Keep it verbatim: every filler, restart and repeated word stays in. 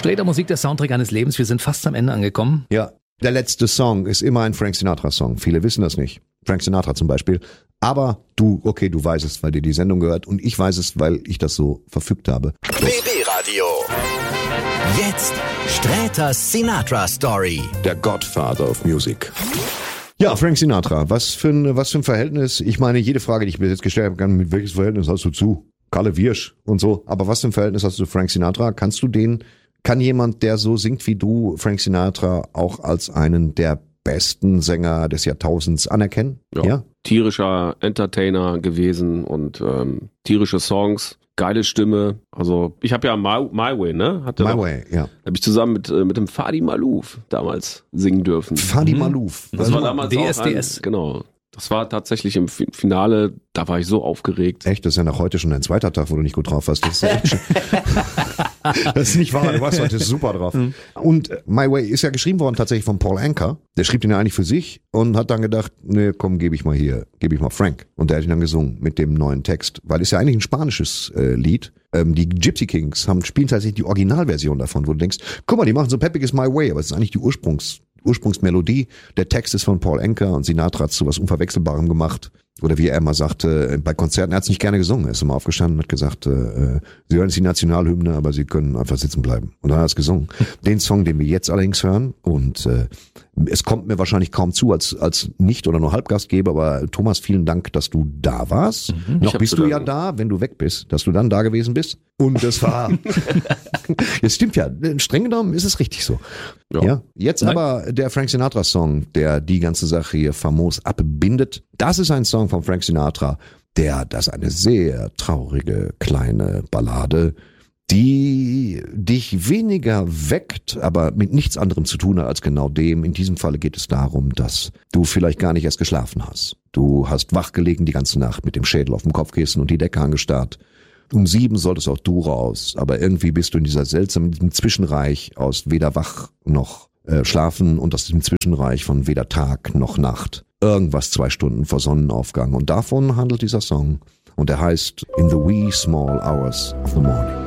Sträter Musik, der Soundtrack eines Lebens. Wir sind fast am Ende angekommen. Ja, der letzte Song ist immer ein Frank Sinatra-Song. Viele wissen das nicht. Frank Sinatra zum Beispiel. Aber du, okay, du weißt es, weil dir die Sendung gehört. Und ich weiß es, weil ich das so verfügt habe. B B-Radio. Jetzt Sträters Sinatra Story. Der Godfather of Music. Ja, Frank Sinatra. Was für ein, was für ein Verhältnis. Ich meine, jede Frage, die ich mir jetzt gestellt habe, kann, mit welches Verhältnis hast du zu Kalle Wirsch und so. Aber was für ein Verhältnis hast du zu Frank Sinatra? Kannst du den, kann jemand, der so singt wie du, Frank Sinatra auch als einen der besten Sänger des Jahrtausends anerkennen? Ja. ja? Tierischer Entertainer gewesen und ähm, tierische Songs, geile Stimme. Also ich habe ja My, My Way, ne? Hatte My noch, Way, ja. Habe ich zusammen mit äh, mit dem Fadi Malouf damals singen dürfen. Fadi mhm. Malouf. Das war damals D S D S. Auch ein, genau. Das war tatsächlich im Finale, da war ich so aufgeregt. Echt, das ist ja nach heute schon ein zweiter Tag, wo du nicht gut drauf warst. Das ist, ja echt das ist nicht wahr, du warst heute super drauf. Mhm. Und My Way ist ja geschrieben worden tatsächlich von Paul Anka. Der schrieb den ja eigentlich für sich und hat dann gedacht, nee, komm, gebe ich mal hier, gebe ich mal Frank. Und der hat ihn dann gesungen mit dem neuen Text, weil es ja eigentlich ein spanisches äh, Lied. Ähm, die Gypsy Kings haben, spielen tatsächlich die Originalversion davon, wo du denkst, guck mal, die machen so peppiges My Way, aber es ist eigentlich die Ursprungs Ursprungsmelodie. Der Text ist von Paul Anka und Sinatra hat so was Unverwechselbarem gemacht. Oder wie er immer sagte, bei Konzerten, er hat es nicht gerne gesungen. Er ist immer aufgestanden und hat gesagt, äh, sie hören jetzt die Nationalhymne, aber sie können einfach sitzen bleiben. Und dann hat er es gesungen. Den Song, den wir jetzt allerdings hören, und äh, es kommt mir wahrscheinlich kaum zu als als Nicht- oder nur Halbgastgeber, aber Thomas, vielen Dank, dass du da warst. Mhm, Noch bist du ja da, wenn du weg bist, dass du dann da gewesen bist. Und das war, es stimmt ja, streng genommen ist es richtig so. Ja. ja. Jetzt Nein. aber der Frank Sinatra Song, der die ganze Sache hier famos abbindet. Das ist ein Song von Frank Sinatra, der, das ist eine sehr traurige kleine Ballade, die dich weniger weckt, aber mit nichts anderem zu tun hat als genau dem. In diesem Falle geht es darum, dass du vielleicht gar nicht erst geschlafen hast. Du hast wachgelegen die ganze Nacht mit dem Schädel auf dem Kopfkissen und die Decke angestarrt. Um sieben solltest auch du raus, aber irgendwie bist du in dieser seltsamen Zwischenreich aus weder wach noch äh, schlafen und aus dem Zwischenreich von weder Tag noch Nacht. Irgendwas zwei Stunden vor Sonnenaufgang. Und davon handelt dieser Song. Und er heißt In the Wee Small Hours of the Morning.